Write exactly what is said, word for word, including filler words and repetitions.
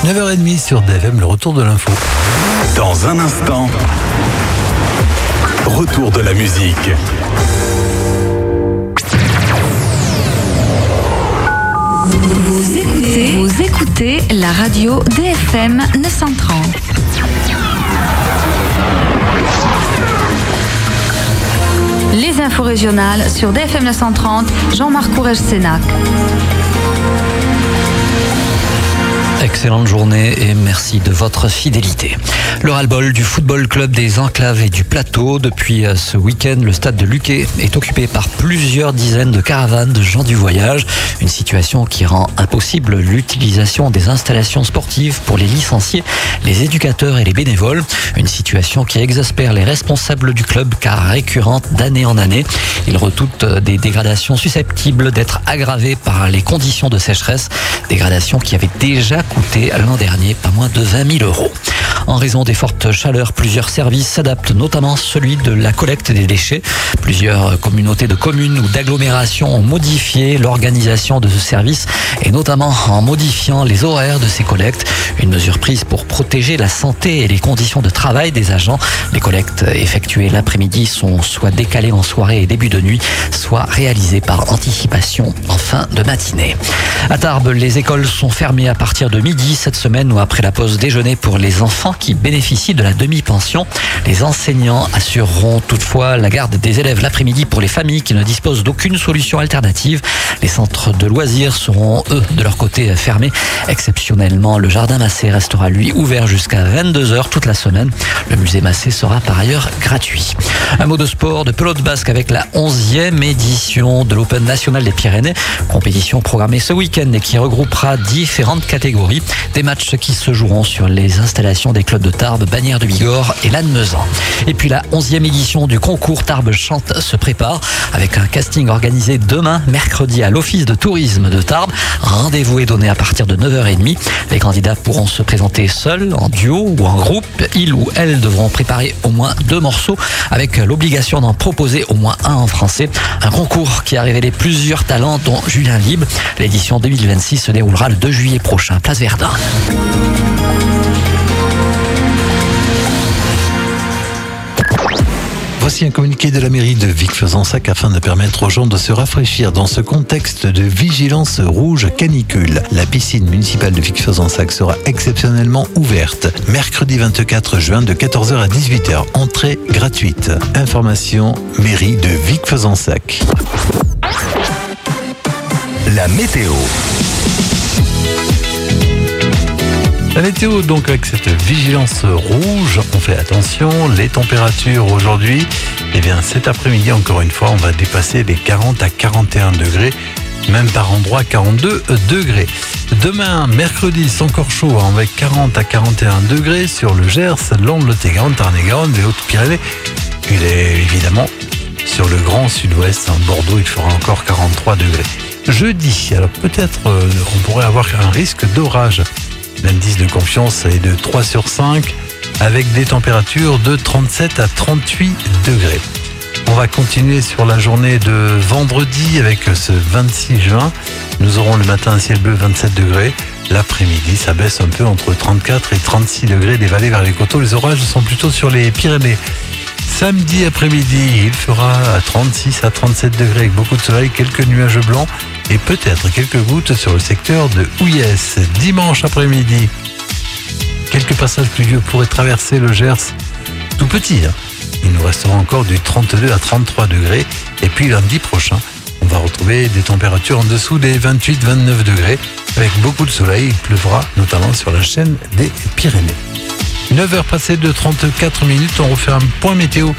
neuf heures trente sur D F M, le retour de l'info. Dans un instant, retour de la musique. Vous écoutez, vous écoutez la radio D F M neuf cent trente. Les infos régionales sur D F M neuf cent trente, Jean-Marc Courrèges-Sénac. Excellente journée et merci de votre fidélité. Le ras-le-bol du football club des Enclaves et du Plateau. Depuis ce week-end, le stade de Luquet est occupé par plusieurs dizaines de caravanes de gens du voyage. Une situation qui rend impossible l'utilisation des installations sportives pour les licenciés, les éducateurs et les bénévoles. Une situation qui exaspère les responsables du club car récurrente d'année en année. Ils redoutent des dégradations susceptibles d'être aggravées par les conditions de sécheresse. Dégradations qui avaient déjà coûté l'an dernier pas moins de vingt mille euros. En raison des fortes chaleurs, plusieurs services s'adaptent, notamment celui de la collecte des déchets. Plusieurs communautés de communes ou d'agglomérations ont modifié l'organisation de ce service et notamment en modifiant les horaires de ces collectes. Une mesure prise pour protéger la santé et les conditions de travail des agents. Les collectes effectuées l'après-midi sont soit décalées en soirée et début de nuit, soit réalisées par anticipation en fin de matinée. À Tarbes, les écoles sont fermées à partir de midi cette semaine ou après la pause déjeuner pour les enfants qui bénéficient de la demi-pension. Les enseignants assureront toutefois la garde des élèves l'après-midi pour les familles qui ne disposent d'aucune solution alternative. Les centres de loisirs seront, eux, de leur côté fermés. Exceptionnellement, le jardin Massé restera, lui, ouvert jusqu'à vingt-deux heures toute la semaine. Le musée Massé sera par ailleurs gratuit. Un mot de sport, de pelote basque avec la onzième édition de l'Open National des Pyrénées. Compétition programmée ce week-end et qui regroupera différentes catégories. Des matchs qui se joueront sur les installations des clubs de Tarbes, Bagnères de Bigorre et Lannemezan. Et puis la onzième édition du concours Tarbes Chante se prépare avec un casting organisé demain, mercredi, à l'Office de tourisme de Tarbes. Rendez-vous est donné à partir de neuf heures trente. Les candidats pourront se présenter seuls, en duo ou en groupe. Ils ou elles devront préparer au moins deux morceaux avec l'obligation d'en proposer au moins un en français. Un concours qui a révélé plusieurs talents dont Julien Libre. L'édition deux mille vingt-six se déroulera le deux juillet prochain, place Verdun. Voici un communiqué de la mairie de Vic-Fezensac afin de permettre aux gens de se rafraîchir dans ce contexte de vigilance rouge canicule. La piscine municipale de Vic-Fezensac sera exceptionnellement ouverte mercredi vingt-quatre juin de quatorze heures à dix-huit heures. Entrée gratuite. Information mairie de Vic-Fezensac. La météo. La météo, donc, avec cette vigilance rouge, on fait attention. Les températures aujourd'hui, eh bien, cet après-midi, encore une fois, on va dépasser les quarante à quarante et un degrés, même par endroit quarante-deux degrés. Demain, mercredi, c'est encore chaud, hein, avec quarante à quarante et un degrés sur le Gers, l'Orne, le Lot-et-Garonne, Tarn-et-Garonne, les Hautes-Pyrénées. Il est évidemment sur le grand sud-ouest, hein, Bordeaux, il fera encore quarante-trois degrés. Jeudi, alors peut-être euh, on pourrait avoir un risque d'orage. L'indice de confiance est de trois sur cinq avec des températures de trente-sept à trente-huit degrés. On va continuer sur la journée de vendredi avec ce vingt-six juin. Nous aurons le matin un ciel bleu vingt-sept degrés. L'après-midi, ça baisse un peu entre trente-quatre et trente-six degrés des vallées vers les coteaux. Les orages sont plutôt sur les Pyrénées. Samedi après-midi, il fera à trente-six à trente-sept degrés avec beaucoup de soleil, quelques nuages blancs et peut-être quelques gouttes sur le secteur de Houillès. Dimanche après-midi, quelques passages pluvieux pourraient traverser le Gers, tout petit. Hein. Il nous restera encore du trente-deux à trente-trois degrés. Et puis lundi prochain, on va retrouver des températures en dessous des vingt-huit à vingt-neuf degrés avec beaucoup de soleil. Il pleuvra notamment sur la chaîne des Pyrénées. neuf heures passées de trente-quatre minutes, on refait un point météo